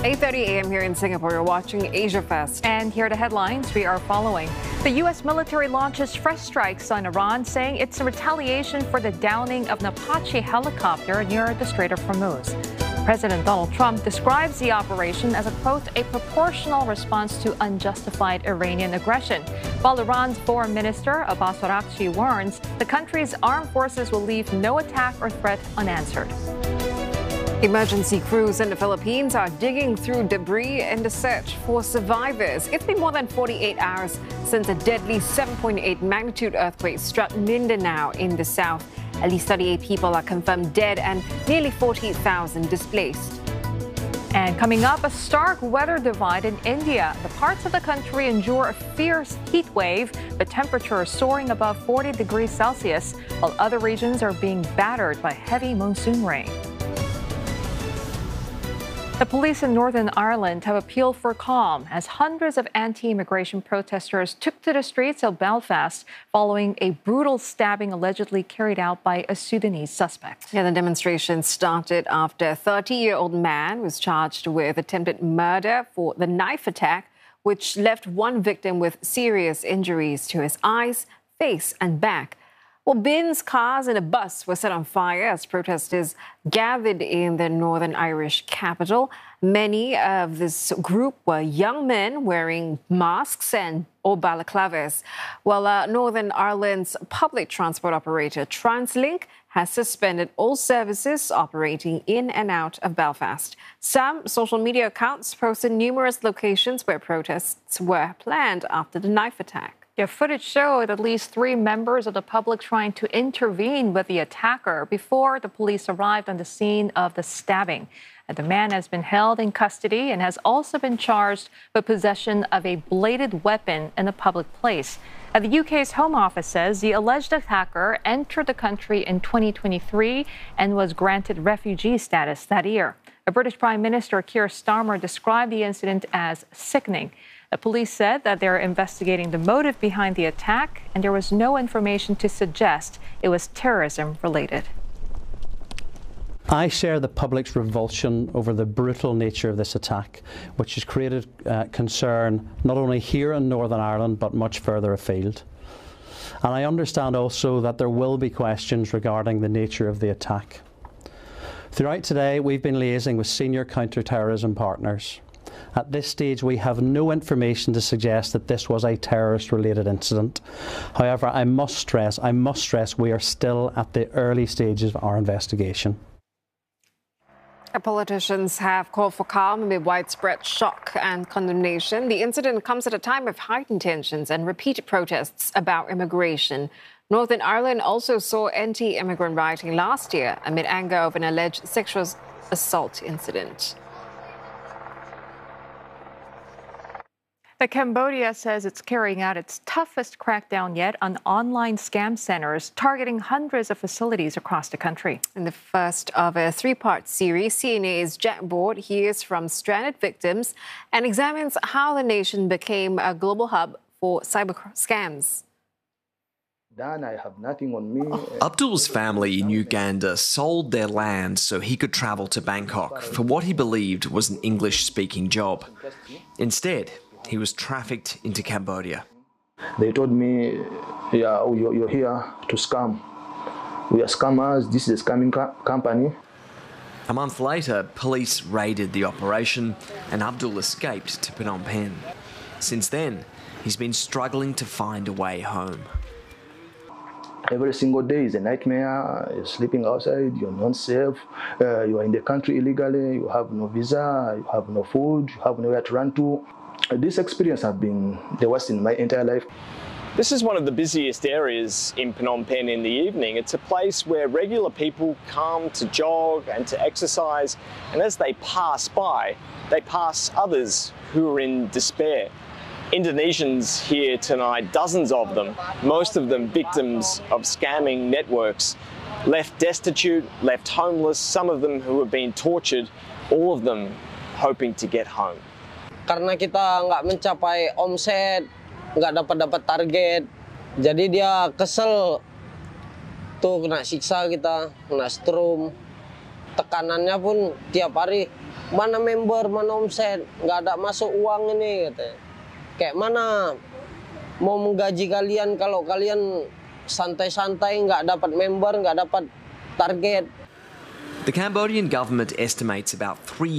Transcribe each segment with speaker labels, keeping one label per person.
Speaker 1: 8:30 a.m. here in Singapore. You're watching Asia Fest.
Speaker 2: And here are the headlines we are following. The U.S. military launches fresh strikes on Iran, saying it's a retaliation for the downing of an Apache helicopter near the Strait of Hormuz. President Donald Trump describes the operation as, quote, a proportional response to unjustified Iranian aggression, while Iran's foreign minister, Abbas Araghchi, warns the country's armed forces will leave no attack or threat unanswered.
Speaker 1: Emergency crews in the Philippines are digging through debris in the search for survivors. It's been more than 48 hours since a deadly 7.8 magnitude earthquake struck Mindanao in the south. At least 38 people are confirmed dead and nearly 40,000 displaced.
Speaker 2: And coming up, a stark weather divide in India. The parts of the country endure a fierce heat wave, the temperature soaring above 40 degrees Celsius, while other regions are being battered by heavy monsoon rain. The police in Northern Ireland have appealed for calm as hundreds of anti-immigration protesters took to the streets of Belfast following a brutal stabbing allegedly carried out by a Sudanese suspect.
Speaker 1: Yeah, the demonstration started after a 30-year-old man was charged with attempted murder for the knife attack, which left one victim with serious injuries to his eyes, face and back. Well, bins, cars and a bus were set on fire as protesters gathered in the Northern Irish capital. Many of this group were young men wearing masks or balaclavas. Well, Northern Ireland's public transport operator TransLink has suspended all services operating in and out of Belfast. Some social media accounts posted numerous locations where protests were planned after the knife attack.
Speaker 2: Yeah, footage showed at least 3 members of the public trying to intervene with the attacker before the police arrived on the scene of the stabbing. And the man has been held in custody and has also been charged with possession of a bladed weapon in a public place. The UK's Home Office says the alleged attacker entered the country in 2023 and was granted refugee status that year. A British Prime Minister, Keir Starmer, described the incident as sickening. The police said that they're investigating the motive behind the attack, and there was no information to suggest it was terrorism related.
Speaker 3: I share the public's revulsion over the brutal nature of this attack, which has created concern not only here in Northern Ireland, but much further afield. And I understand also that there will be questions regarding the nature of the attack. Throughout today, we've been liaising with senior counter-terrorism partners. At this stage, we have no information to suggest that this was a terrorist-related incident. However, I must stress we are still at the early stages of our investigation.
Speaker 1: Politicians have called for calm amid widespread shock and condemnation. The incident comes at a time of heightened tensions and repeated protests about immigration. Northern Ireland also saw anti-immigrant rioting last year amid anger over an alleged sexual assault incident.
Speaker 2: Cambodia says it's carrying out its toughest crackdown yet on online scam centers, targeting hundreds of facilities across the country.
Speaker 1: In the first of a 3-part series, CNA's Jack Board hears from stranded victims and examines how the nation became a global hub for cyber scams.
Speaker 4: Dan, I have nothing on me.
Speaker 5: Abdul's family in Uganda sold their land so he could travel to Bangkok for what he believed was an English-speaking job. Instead, he was trafficked into Cambodia.
Speaker 4: They told me, yeah, you're here to scam. We are scammers. This is a scamming company.
Speaker 5: A month later, police raided the operation and Abdul escaped to Phnom Penh. Since then, he's been struggling to find a way home.
Speaker 4: Every single day is a nightmare. You're sleeping outside, you're not safe, you are in the country illegally, you have no visa, you have no food, you have nowhere to run to. This experience has been the worst in my entire life.
Speaker 6: This is one of the busiest areas in Phnom Penh in the evening. It's a place where regular people come to jog and to exercise, and as they pass by, they pass others who are in despair. Indonesians here tonight, dozens of them, most of them victims of scamming networks, left destitute, left homeless, some of them who have been tortured, all of them hoping to get home.
Speaker 7: Karena kita nggak mencapai omset, nggak dapat target, jadi dia kesel, tuh kena siksa kita, kena strum, tekanannya pun tiap hari mana member, mana omset, nggak ada masuk uang ini katanya. Kayak mana mau menggaji kalian kalau kalian santai-santai nggak dapat member, nggak dapat target.
Speaker 5: The Cambodian government estimates about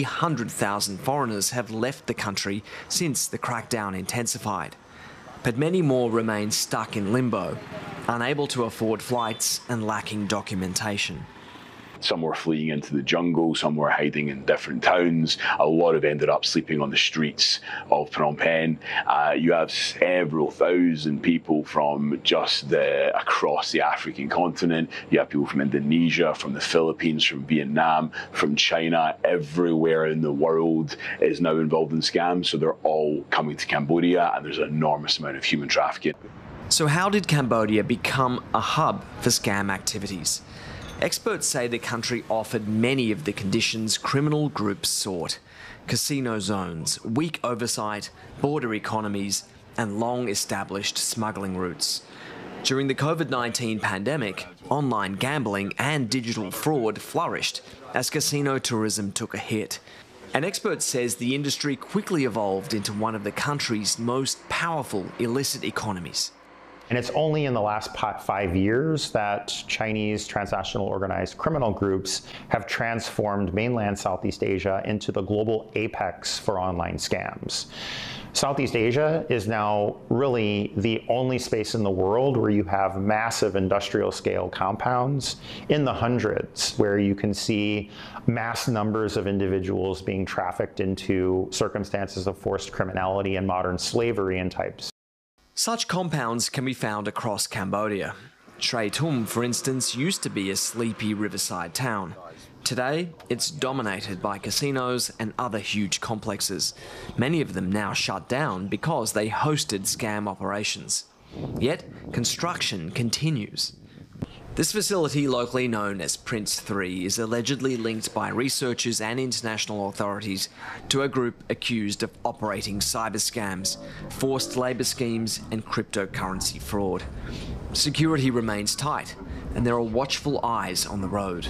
Speaker 5: 300,000 foreigners have left the country since the crackdown intensified. But many more remain stuck in limbo, unable to afford flights and lacking documentation.
Speaker 8: Some were fleeing into the jungle, some were hiding in different towns. A lot have ended up sleeping on the streets of Phnom Penh. You have several thousand people from just across the African continent. You have people from Indonesia, from the Philippines, from Vietnam, from China. Everywhere in the world is now involved in scams, so they're all coming to Cambodia, and there's an enormous amount of human trafficking.
Speaker 5: So how did Cambodia become a hub for scam activities? Experts say the country offered many of the conditions criminal groups sought: casino zones, weak oversight, border economies, and long-established smuggling routes. During the COVID-19 pandemic, online gambling and digital fraud flourished as casino tourism took a hit. An expert says the industry quickly evolved into one of the country's most powerful illicit economies.
Speaker 9: And it's only in the last 5 years that Chinese transnational organized criminal groups have transformed mainland Southeast Asia into the global apex for online scams. Southeast Asia is now really the only space in the world where you have massive industrial scale compounds in the hundreds, where you can see mass numbers of individuals being trafficked into circumstances of forced criminality and modern slavery and types.
Speaker 5: Such compounds can be found across Cambodia. Tre Tum, for instance, used to be a sleepy riverside town. Today, it's dominated by casinos and other huge complexes, many of them now shut down because they hosted scam operations. Yet, construction continues. This facility, locally known as Prince 3, is allegedly linked by researchers and international authorities to a group accused of operating cyber scams, forced labour schemes and cryptocurrency fraud. Security remains tight, and there are watchful eyes on the road.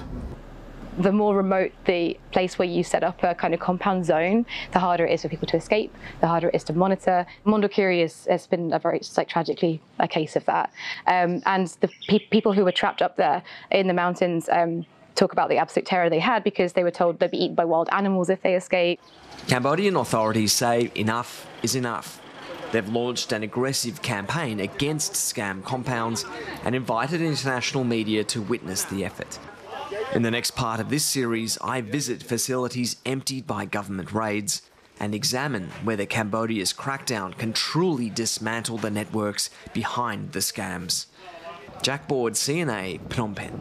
Speaker 10: The more remote the place where you set up a kind of compound zone, the harder it is for people to escape, the harder it is to monitor. Mondulkiri has been a very, tragically a case of that. And the people who were trapped up there in the mountains talk about the absolute terror they had because they were told they'd be eaten by wild animals if they escaped.
Speaker 5: Cambodian authorities say enough is enough. They've launched an aggressive campaign against scam compounds and invited international media to witness the effort. In the next part of this series, I visit facilities emptied by government raids and examine whether Cambodia's crackdown can truly dismantle the networks behind the scams. Jack Board, CNA, Phnom Penh.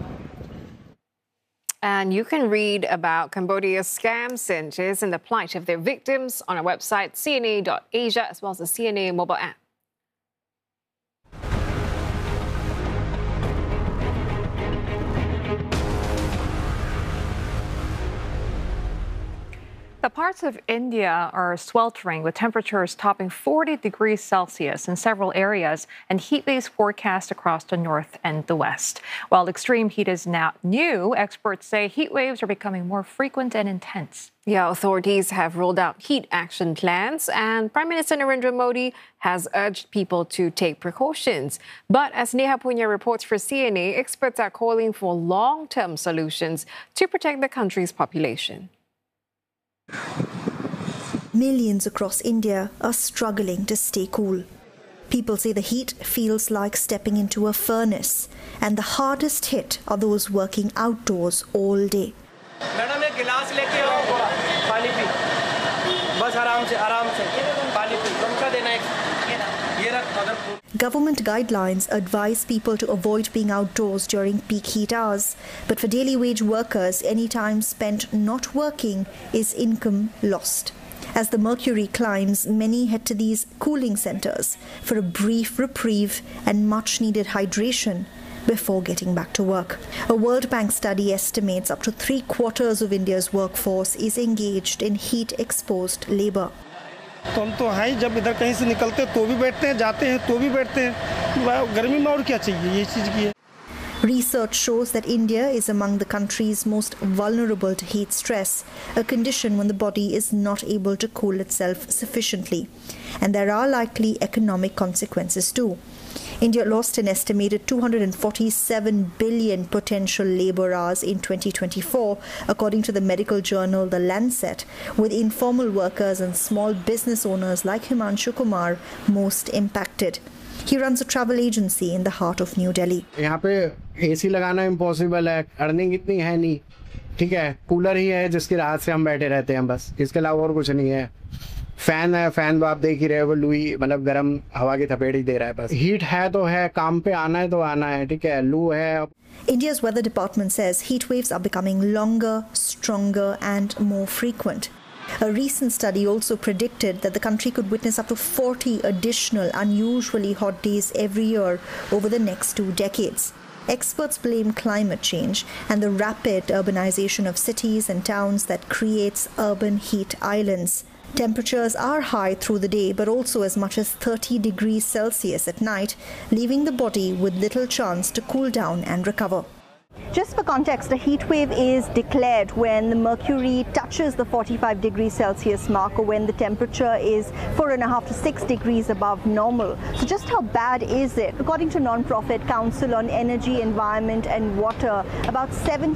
Speaker 1: And you can read about Cambodia's scam centres and the plight of their victims on our website, cna.asia, as well as the CNA mobile app.
Speaker 2: The parts of India are sweltering with temperatures topping 40 degrees Celsius in several areas and heat waves forecast across the north and the west. While extreme heat is now new, experts say heat waves are becoming more frequent and intense.
Speaker 1: Yeah, authorities have rolled out heat action plans, and Prime Minister Narendra Modi has urged people to take precautions. But as Neha Punya reports for CNA, experts are calling for long-term solutions to protect the country's population.
Speaker 11: Millions across India are struggling to stay cool. People say the heat feels like stepping into a furnace, and the hardest hit are those working outdoors all day. Government guidelines advise people to avoid being outdoors during peak heat hours, but for daily wage workers, any time spent not working is income lost. As the mercury climbs, many head to these cooling centres for a brief reprieve and much-needed hydration before getting back to work. A World Bank study estimates up to 3/4 of India's workforce is engaged in heat-exposed labour.
Speaker 12: तो हम तो हैं जब इधर कहीं से निकलते तो भी बैठते हैं, जाते हैं तो भी बैठते हैं। गर्मी में और क्या चाहिए, ये चीज़ की है।
Speaker 11: Research shows that India is among the countries most vulnerable to heat stress, a condition when the body is not able to cool itself sufficiently. And there are likely economic consequences too. India lost an estimated 247 billion potential labour hours in 2024, according to the medical journal The Lancet, with informal workers and small business owners like Himanshu Kumar most impacted. He runs a travel agency in the heart of New Delhi.
Speaker 13: यहाँ पे AC लगाना impossible है, earning इतनी है नहीं, ठीक है, cooler ही है जिसकी राहत से हम बैठे रहते हैं बस, इसके अलावा और कुछ नहीं है। फैन है, फैन तो आप देख ही रहे हो, लुई मतलब गर्म हवा की थपेड़ ही दे रहा है बस। हीट है तो है, काम पे आना है तो आना है, ठीक है, लू है।
Speaker 11: India's weather department says heat waves are becoming longer, stronger and more frequent. A recent study also predicted that the country could witness up to 40 additional unusually hot days every year over the next 2 decades. Experts blame climate change and the rapid urbanization of cities and towns that creates urban heat islands. Temperatures are high through the day, but also as much as 30 degrees Celsius at night, leaving the body with little chance to cool down and recover. Just for context, a heat wave is declared when the mercury touches the 45 degrees Celsius mark, or when the temperature is 4.5 to 6 degrees above normal. So just how bad is it? According to Non-Profit Council on Energy, Environment and Water, about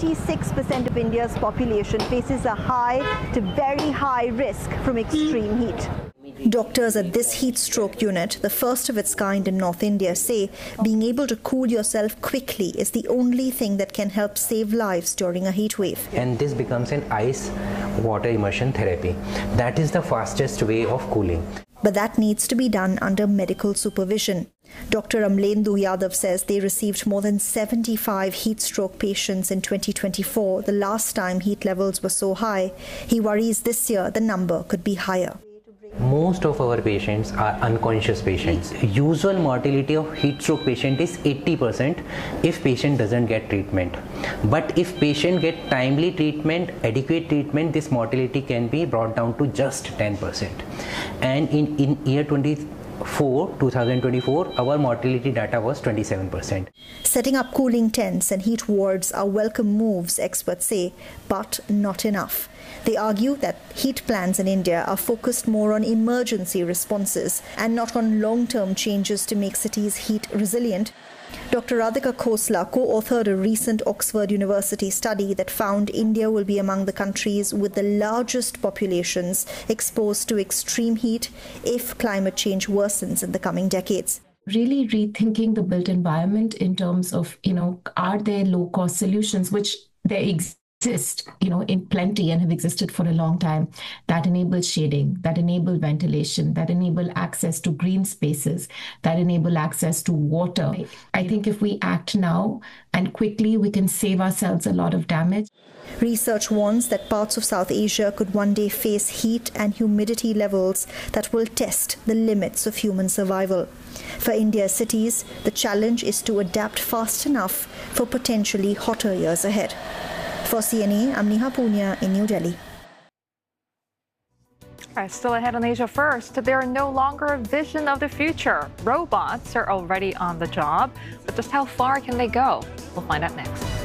Speaker 11: 76% of India's population faces a high to very high risk from extreme heat. Doctors at this heat stroke unit, the first of its kind in North India, say being able to cool yourself quickly is the only thing that can help save lives during a heat wave.
Speaker 14: And this becomes an ice water immersion therapy. That is the fastest way of cooling.
Speaker 11: But that needs to be done under medical supervision. Dr. Amlendu Yadav says they received more than 75 heat stroke patients in 2024, the last time heat levels were so high. He worries this year the number could be higher.
Speaker 14: Most of our patients are unconscious patients. Usual mortality of heat stroke patient is 80% if patient doesn't get treatment. But if patient get timely treatment, adequate treatment, this mortality can be brought down to just 10%. And in year 2024, our mortality data was 27%.
Speaker 11: Setting up cooling tents and heat wards are welcome moves, experts say, but not enough. They argue that heat plans in India are focused more on emergency responses and not on long-term changes to make cities heat resilient. Dr. Radhika Khosla co-authored a recent Oxford University study that found India will be among the countries with the largest populations exposed to extreme heat if climate change worsens in the coming decades.
Speaker 15: Really rethinking the built environment in terms of, are there low-cost solutions, which there exist, in plenty and have existed for a long time, that enable shading, that enable ventilation, that enable access to green spaces, that enable access to water. I think if we act now and quickly, we can save ourselves a lot of damage.
Speaker 11: Research warns that parts of South Asia could one day face heat and humidity levels that will test the limits of human survival. For India's cities, the challenge is to adapt fast enough for potentially hotter years ahead. For CNA, I'm Neha Punya in New Delhi.
Speaker 2: Still ahead on Asia First, there are no longer a vision of the future. Robots are already on the job, but just how far can they go? We'll find out next.